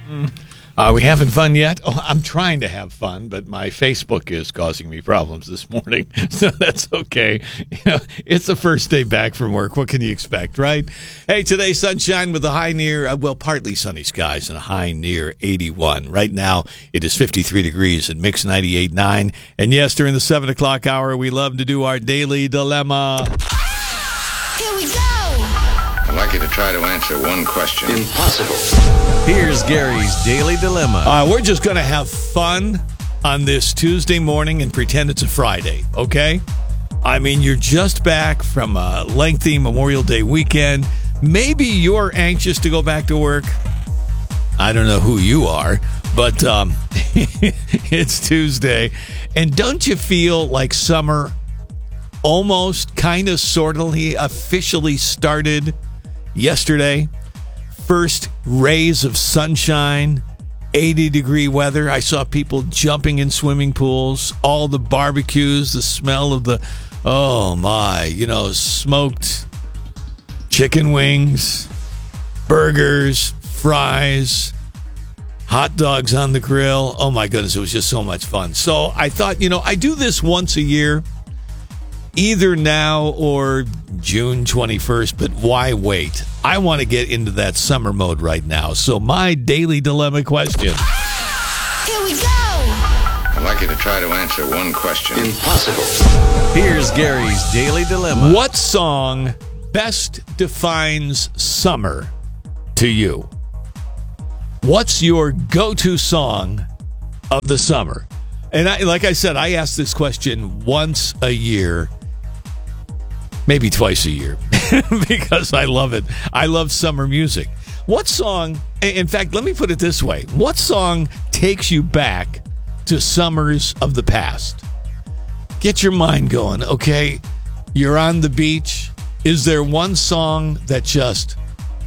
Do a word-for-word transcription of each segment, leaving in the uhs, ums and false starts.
Are we having fun yet? Oh, I'm trying to have fun, but my Facebook is causing me problems this morning, so that's okay. You know, it's the first day back from work. What can you expect, right? Hey, today, sunshine with a high near, uh, well, partly sunny skies and a high near eighty-one. Right now, it is fifty-three degrees at Mix ninety-eight point nine. And yes, during the seven o'clock hour, we love to do our Daily Dilemma. Here we go! I'd like you to try to answer one question. Impossible. Here's Gary's Daily Dilemma. Uh, we're just going to have fun on this Tuesday morning and pretend it's a Friday, okay? I mean, you're just back from a lengthy Memorial Day weekend. Maybe you're anxious to go back to work. I don't know who you are, but um, it's Tuesday. And don't you feel like summer almost, kind of, sort of, officially started yesterday? First rays of sunshine, eighty degree weather. I saw people jumping in swimming pools, all the barbecues, the smell of the, oh my, you know, smoked chicken wings, burgers, fries, hot dogs on the grill. Oh my goodness, it was just so much fun. So I thought, you know, I do this once a year, either now or June twenty-first, but why wait? I want to get into that summer mode right now. So my Daily Dilemma question. Here we go! I'd like you to try to answer one question. Impossible. Here's Gary's Daily Dilemma. What song best defines summer to you? What's your go-to song of the summer? And I, like I said, I ask this question once a year, maybe twice a year, because I love it. I love summer music. What song, in fact, let me put it this way. What song takes you back to summers of the past? Get your mind going, okay? You're on the beach. Is there one song that just,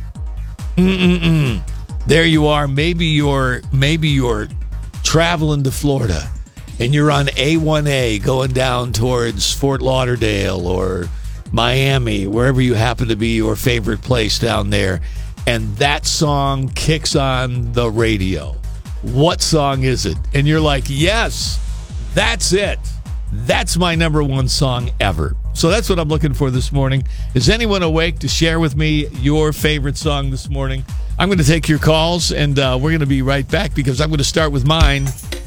mm-mm-mm, there you are. Maybe you're, maybe you're traveling to Florida and you're on A one A going down towards Fort Lauderdale or Miami, wherever you happen to be, your favorite place down there, and that song kicks on the radio. What song is it? And you're like, yes, that's it. That's my number one song ever. So that's what I'm looking for this morning. Is anyone awake to share with me your favorite song this morning? I'm going to take your calls, and uh, we're going to be right back because I'm going to start with mine.